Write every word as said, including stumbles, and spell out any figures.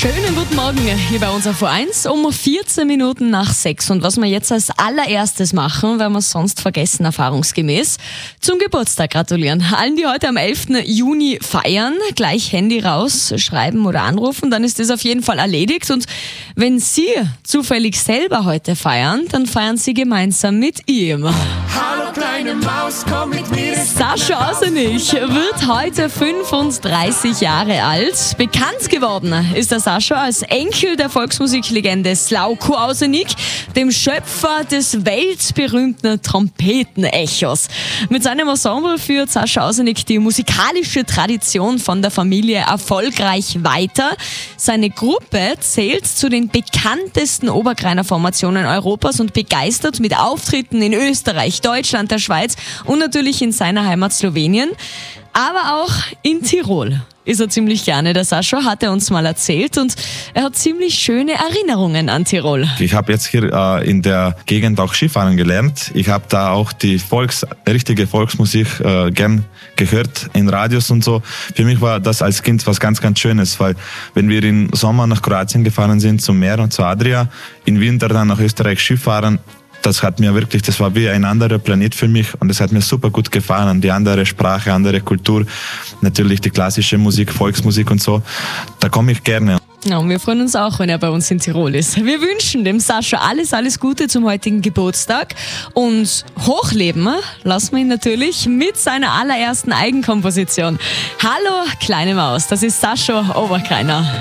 Schönen guten Morgen hier bei uns auf O eins um vierzehn Minuten nach sechs. Und was wir jetzt als allererstes machen, weil wir es sonst vergessen, erfahrungsgemäß, zum Geburtstag gratulieren. Allen, die heute am elften Juni feiern, gleich Handy raus, schreiben oder anrufen, dann ist das auf jeden Fall erledigt. Und wenn Sie zufällig selber heute feiern, dann feiern Sie gemeinsam mit ihm. Hallo kleine Maus, komm mit mir. Sascha Ausenich wird heute fünfunddreißig Jahre alt. Bekannt geworden ist der Sascha als Enkel der Volksmusiklegende Slavko Ausenich, dem Schöpfer des weltberühmten Trompetenechos. Mit seinem Ensemble führt Sascha Ausenich die musikalische Tradition von der Familie erfolgreich weiter. Seine Gruppe zählt zu den bekanntesten Oberkreiner Formationen Europas und begeistert mit Auftritten in Österreich, Deutschland, der Schweiz und natürlich in seiner Heimat Slowenien, aber auch in Tirol ist er ziemlich gerne. Der Sascha hat er uns mal erzählt und er hat ziemlich schöne Erinnerungen an Tirol. Ich habe jetzt hier äh, in der Gegend auch Skifahren gelernt. Ich habe da auch die Volks, richtige Volksmusik äh, gern gehört in Radios und so. Für mich war das als Kind was ganz, ganz Schönes, weil wenn wir im Sommer nach Kroatien gefahren sind, zum Meer und zur Adria, im Winter dann nach Österreich Skifahren, das hat mir wirklich, das war wie ein anderer Planet für mich und das hat mir super gut gefallen. Die andere Sprache, andere Kultur, natürlich die klassische Musik, Volksmusik und so, da komme ich gerne. Ja, und wir freuen uns auch, wenn er bei uns in Tirol ist. Wir wünschen dem Sascha alles, alles Gute zum heutigen Geburtstag und hochleben lassen wir ihn natürlich mit seiner allerersten Eigenkomposition. Hallo, kleine Maus, das ist Sascha Oberkreiner.